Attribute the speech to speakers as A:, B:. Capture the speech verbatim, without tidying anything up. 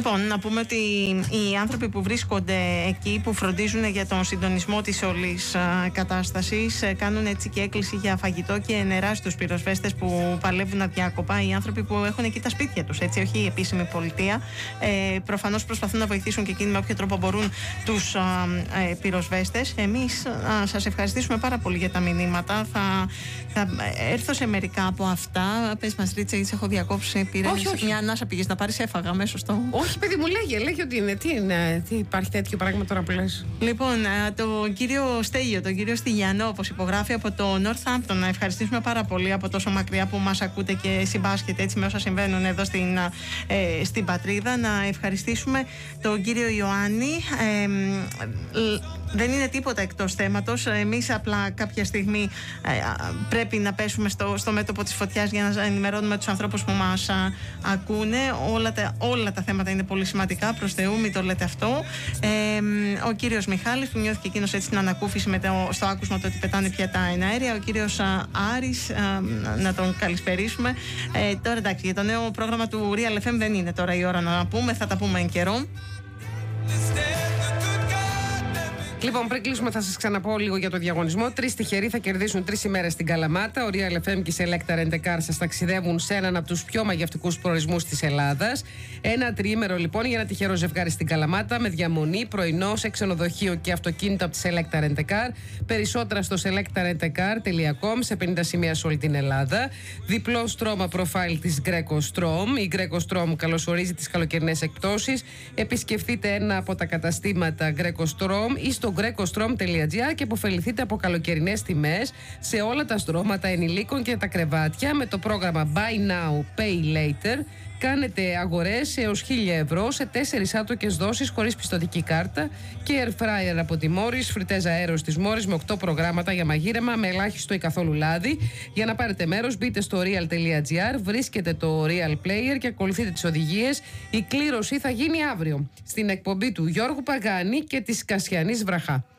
A: Λοιπόν, να πούμε ότι οι άνθρωποι που βρίσκονται εκεί, που φροντίζουν για τον συντονισμό της όλης κατάστασης, κάνουν έτσι και έκκληση για φαγητό και νερά στους πυροσβέστες που παλεύουν αδιάκοπα. Οι άνθρωποι που έχουν εκεί τα σπίτια τους, έτσι, όχι η επίσημη πολιτεία. Ε, προφανώς προσπαθούν να βοηθήσουν και εκείνοι με όποιο τρόπο μπορούν τους α, ε, πυροσβέστες. Εμείς α, σας ευχαριστήσουμε πάρα πολύ για τα μηνύματα. Θα, θα έρθω σε μερικά από αυτά. Πες μας, Ρίτσα, έτσι έχω διακόψει. Πήρες μια ανάσα, πήγες να πάρεις, έφαγα αμέσως το.
B: Όχι, παιδί μου, λέγε, λέγε ότι είναι. Τι είναι, τι υπάρχει τέτοιο πράγμα τώρα που λες?
A: Λοιπόν, τον κύριο Στέλιο, τον κύριο Στυλιανό, όπως υπογράφει από το Northampton, να ευχαριστήσουμε πάρα πολύ από τόσο μακριά που μας ακούτε και συμπάσχετε έτσι με όσα συμβαίνουν εδώ στην, ε, στην πατρίδα. Να ευχαριστήσουμε τον κύριο Ιωάννη. Ε, δεν είναι τίποτα εκτός θέματος. Εμείς απλά κάποια στιγμή ε, πρέπει να πέσουμε στο, στο μέτωπο της φωτιάς για να ενημερώνουμε τους ανθρώπους που μας α, ακούνε. Όλα τα, όλα τα θέματα είναι πολύ σημαντικά, προς Θεού, μην το λέτε αυτό. Ε, ο κύριος Μιχάλης, που νιώθηκε εκείνος έτσι την ανακούφιση με το, στο άκουσμα το ότι πετάνε πια τα εναέρια. Ο κύριος α, Άρης, α, να τον καλησπερίσουμε. Ε, τώρα εντάξει, για το νέο πρόγραμμα του Real εφ εμ δεν είναι τώρα η ώρα να πούμε, θα τα πούμε εν καιρό.
B: Λοιπόν, πριν κλείσουμε, θα σας ξαναπώ λίγο για το διαγωνισμό. Τρεις τυχεροί θα κερδίσουν τρεις ημέρες στην Καλαμάτα. Ο Real εφ εμ και η Selecta Rent a Car σας ταξιδεύουν σε έναν από τους πιο μαγευτικούς προορισμούς της Ελλάδας. Ένα τριήμερο λοιπόν για ένα τυχερό ζευγάρι στην Καλαμάτα με διαμονή, πρωινό σε ξενοδοχείο και αυτοκίνητο από τη Selecta Rent a Car. Περισσότερα στο selecta rent a car τελεία com, σε πενήντα σημεία σε όλη την Ελλάδα. Διπλό στρώμα προφάιλ της Greco Strom. Η Greco Strom καλωσορίζει τις καλοκαιρινές εκπτώσεις. Επισκεφτείτε ένα από τα καταστήματα Greco Strom ή στο greco strom τελεία gr και υποφεληθείτε από καλοκαιρινές τιμές σε όλα τα στρώματα ενηλίκων και τα κρεβάτια με το πρόγραμμα Buy Now, Pay Later. Κάνετε αγορές έως χίλια ευρώ σε τέσσερις άτοκες δόσεις χωρίς πιστωτική κάρτα και air fryer από τη Morris, φριτέζα αέρος της Morris με οκτώ προγράμματα για μαγείρεμα με ελάχιστο ή καθόλου λάδι. Για να πάρετε μέρος μπείτε στο real τελεία gr, βρίσκετε το Real Player και ακολουθείτε τις οδηγίες. Η κλήρωση θα γίνει αύριο στην εκπομπή του Γιώργου Παγάνη και της Κασιανής Βραχά.